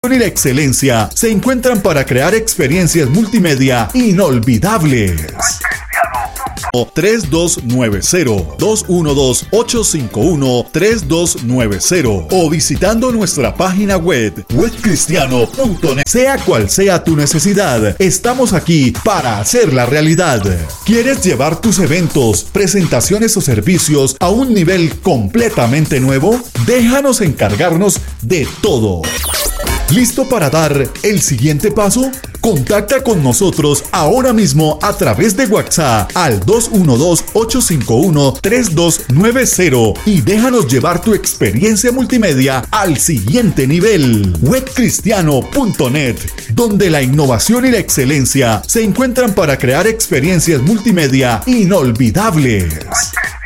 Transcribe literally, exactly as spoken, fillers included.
y la excelencia se encuentran para crear experiencias multimedia inolvidables. tres dos nueve cero, dos uno dos, ocho cinco uno, tres dos nueve cero o visitando nuestra página web web cristiano punto net. Sea cual sea tu necesidad, estamos aquí para hacerla realidad. ¿Quieres llevar tus eventos, presentaciones o servicios a un nivel completamente nuevo? Déjanos encargarnos de todo. ¿Listo para dar el siguiente paso? Contacta con nosotros ahora mismo a través de WhatsApp al dos uno dos, ocho cinco uno, tres dos nueve cero y déjanos llevar tu experiencia multimedia al siguiente nivel. web cristiano punto net, donde la innovación y la excelencia se encuentran para crear experiencias multimedia inolvidables.